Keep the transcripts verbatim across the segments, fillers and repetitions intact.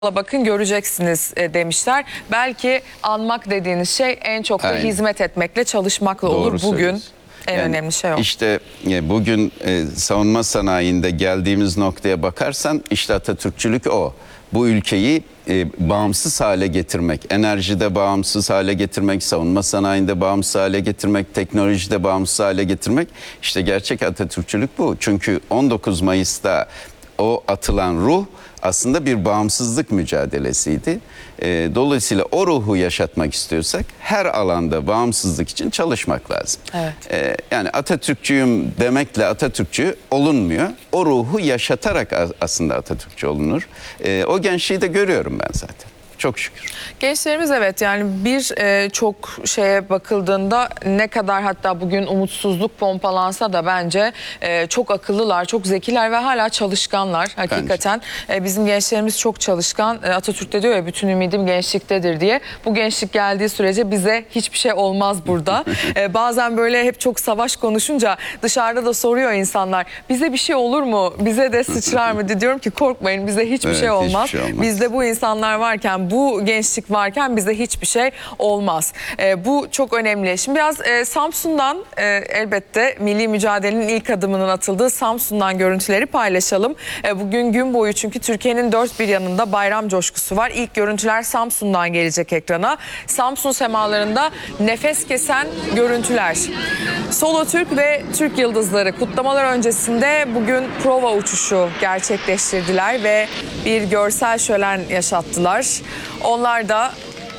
Bakın göreceksiniz demişler. Belki anmak dediğiniz şey en çok da Aynen. hizmet etmekle, çalışmakla Doğru olur. Bugün en yani önemli şey o. İşte bugün e, savunma sanayinde geldiğimiz noktaya bakarsan işte Atatürkçülük o. Bu ülkeyi e, bağımsız hale getirmek, enerjide bağımsız hale getirmek, savunma sanayinde bağımsız hale getirmek, teknolojide bağımsız hale getirmek. İşte gerçek Atatürkçülük bu. Çünkü on dokuz Mayıs'ta o atılan ruh aslında bir bağımsızlık mücadelesiydi. E, dolayısıyla o ruhu yaşatmak istiyorsak her alanda bağımsızlık için çalışmak lazım. Evet. E, yani Atatürkçüyüm demekle Atatürkçü olunmuyor. O ruhu yaşatarak aslında Atatürkçü olunur. E, o gençliği de görüyorum ben zaten. Çok şükür. Gençlerimiz evet yani bir e, çok şeye bakıldığında ne kadar hatta bugün umutsuzluk pompalansa da bence e, çok akıllılar, çok zekiler ve hala çalışkanlar. Hakikaten e, bizim gençlerimiz çok çalışkan. E, Atatürk de diyor ya bütün ümidim gençliktedir diye. Bu gençlik geldiği sürece bize hiçbir şey olmaz burada. e, bazen böyle hep çok savaş konuşunca dışarıda da soruyor insanlar bize bir şey olur mu? Bize de sıçrar mı? Diyorum ki korkmayın bize hiçbir, evet, şey, olmaz. hiçbir şey olmaz. Bizde bu insanlar varken bu gençlik varken bize hiçbir şey olmaz. E, bu çok önemli. Şimdi biraz e, Samsun'dan e, elbette milli mücadelenin ilk adımının atıldığı Samsun'dan görüntüleri paylaşalım. E, bugün gün boyu çünkü Türkiye'nin dört bir yanında bayram coşkusu var. İlk görüntüler Samsun'dan gelecek ekrana. Samsun semalarında nefes kesen görüntüler. Solo Türk ve Türk Yıldızları kutlamalar öncesinde bugün prova uçuşu gerçekleştirdiler ve bir görsel şölen yaşattılar. Onlar da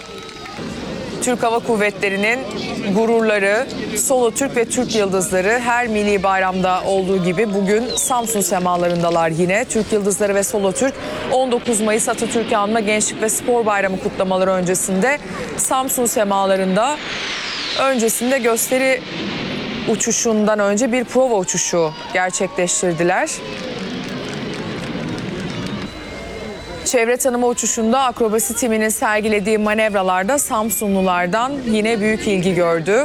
Türk Hava Kuvvetleri'nin gururları, Solo Türk ve Türk Yıldızları her milli bayramda olduğu gibi bugün Samsun semalarındalar yine. Türk Yıldızları ve Solo Türk on dokuz Mayıs Atatürk'ü anma Gençlik ve Spor Bayramı kutlamaları öncesinde Samsun semalarında öncesinde gösteri uçuşundan önce bir prova uçuşu gerçekleştirdiler. Çevre tanıma uçuşunda akrobasi timinin sergilediği manevralarda Samsunlulardan yine büyük ilgi gördü.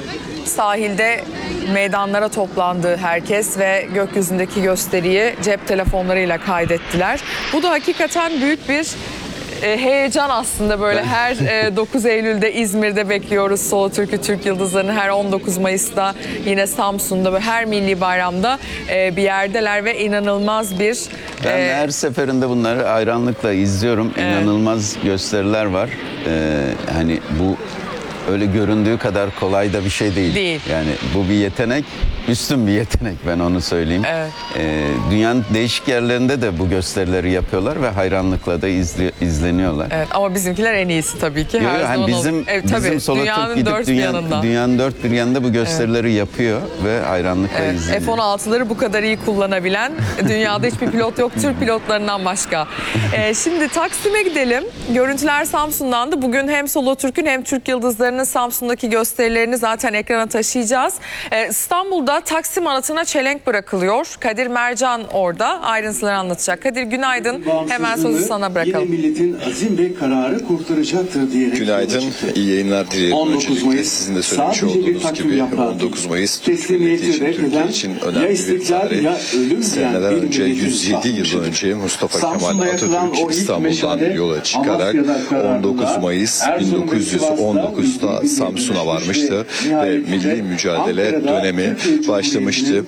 Sahilde meydanlara toplandı herkes ve gökyüzündeki gösteriyi cep telefonlarıyla kaydettiler. Bu da hakikaten büyük bir E, heyecan aslında böyle her e, dokuz Eylül'de İzmir'de bekliyoruz Solo Türk'ü, Türk Yıldızları'nı, her on dokuz Mayıs'ta yine Samsun'da ve her milli bayramda e, bir yerdeler ve inanılmaz bir... Ben e, her seferinde bunları hayranlıkla izliyorum. Evet. İnanılmaz gösteriler var. Ee, hani bu öyle göründüğü kadar kolay da bir şey değil. Değil. Yani bu bir yetenek, üstün bir yetenek, ben onu söyleyeyim. Evet. Ee, dünyanın değişik yerlerinde de bu gösterileri yapıyorlar ve hayranlıkla da izli, izleniyorlar. Evet, ama bizimkiler en iyisi tabii ki. Yo, her yo, zaman bizim evet, bizim tabii, Solo dünyanın Türk dört gidip dünya, yanında. dünyanın dört bir yanında bu gösterileri evet. yapıyor ve hayranlıkla evet. izleniyor. F on altıları bu kadar iyi kullanabilen dünyada hiçbir pilot yok Türk pilotlarından başka. Ee, şimdi Taksim'e gidelim. Görüntüler Samsun'dandı. Bugün hem Solo Türk'ün hem Türk Yıldızları'nın Samsun'daki gösterilerini zaten ekrana taşıyacağız. Ee, İstanbul'da Taksim anıtına çelenk bırakılıyor. Kadir Mercan orada ayrıntıları anlatacak. Kadir günaydın. Hemen sözü sana bırakalım. Yine milletin azim ve kararı kurtaracaktır diyerek. Günaydın. İyi yayınlar dilerim. Öncelikle sizin de söylemiş olduğunuz gibi on dokuz Mayıs Türk Cumhuriyeti için, Türkiye için önemli bir tarih. Seneler önce, yüz yedi yıl önce Mustafa Kemal Atatürk İstanbul'dan yola çıkarak on dokuz Mayıs bin dokuz yüz on dokuz'da Samsun'a varmıştı ve milli mücadele dönemi başlamıştı.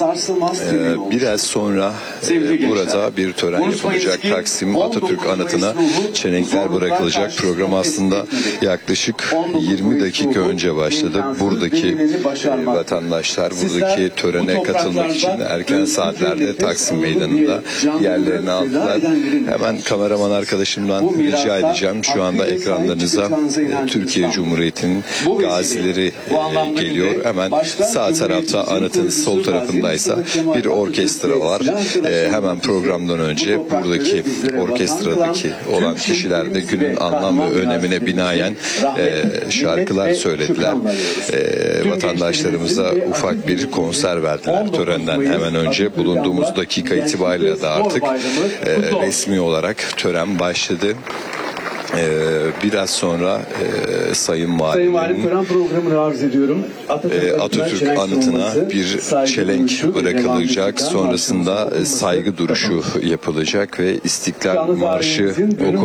Ee, biraz sonra e, burada bir tören yapılacak. Taksim Atatürk Anıtı'na çelenkler bırakılacak. Program aslında yaklaşık yirmi dakika önce başladı. Buradaki e, vatandaşlar buradaki törene katılmak için erken saatlerde Taksim Meydanı'nda yerlerini aldılar. Hemen kameraman arkadaşımdan rica edeceğim. Şu anda ekranlarınıza e, Türkiye Cumhuriyeti'nin gazileri e, geliyor. Hemen sağ tarafta anıtın sol tarafındaysa bir orkestra var. E, hemen programdan önce buradaki orkestradaki olan kişiler de günün anlam ve önemine binaen e, şarkılar söylediler. E, vatandaşlarımıza ufak bir konser verdiler törenden hemen önce. Bulunduğumuz dakika itibariyle de artık e, resmi olarak tören başladı. Ee, biraz sonra e, Sayın Sayın Valim, Vali'nin tören programını arz ediyorum. Atatürk, e, Atatürk anıtına bir çelenk bırakılacak. Sonrasında e, saygı duruşu yapılacak ve İstiklal Marşı